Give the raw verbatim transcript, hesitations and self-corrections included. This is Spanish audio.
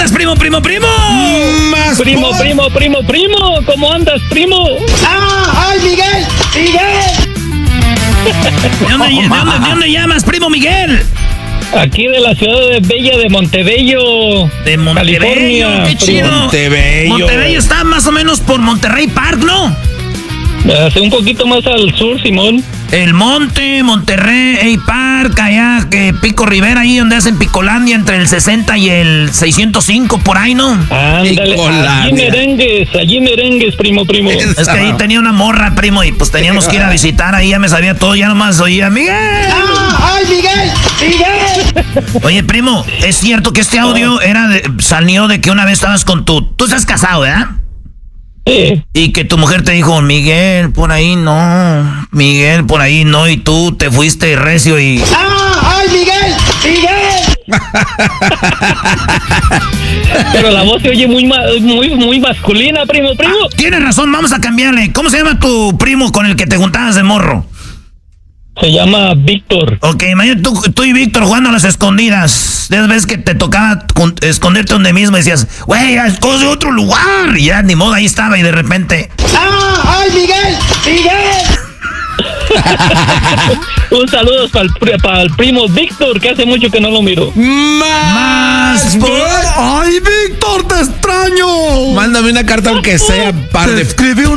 andas, primo, primo, primo? Más Primo, por... primo, primo, primo, ¿cómo andas, primo? ¡Ah! ¡Ay, Miguel! ¡Miguel! ¿De dónde, de dónde, de dónde llamas, primo Miguel? Aquí de la ciudad de Bella de Montebello, De Montebello, California. qué chido. Montebello. Montebello está más o menos por Monterrey Park, ¿no? Hace un poquito más al sur, Simón. El Monte, Monterrey Park, allá, que Pico Rivera, ahí donde hacen Picolandia, entre el sesenta y el seiscientos cinco, por ahí, ¿no? Ándale, Picolandia. allí merengues, allí merengues, primo, primo. Es que ahí tenía una morra, primo, y pues teníamos que ir a visitar, ahí ya me sabía todo, ya nomás oía, Miguel. ¡Ah! ¡Ay, Miguel! ¡Miguel! Oye, primo, es cierto que este audio era de, salió de que una vez estabas con tu... Tú estás casado, ¿verdad? Sí. Y que tu mujer te dijo, Miguel, por ahí no, Miguel, por ahí no, y tú te fuiste recio y... ¡Ah! ¡Ay, Miguel! ¡Miguel! Pero la voz se oye muy, ma- muy, muy masculina, primo, primo. Ah, tienes razón, vamos a cambiarle. ¿Cómo se llama tu primo con el que te juntabas de morro? Se llama Víctor. Ok, mañana tú, tú y Víctor jugando a las escondidas. De vez que te tocaba jun- esconderte donde mismo y decías, güey, escoge otro lugar. Y ya, ni modo, ahí estaba y de repente... ¡Ah! ¡Ay, Miguel! ¡Miguel! Un saludo para el, para el primo Víctor, que hace mucho que no lo miro. Más por... ¡Ay, Víctor, te extraño! Mándame una carta aunque sea, par Te de... escribí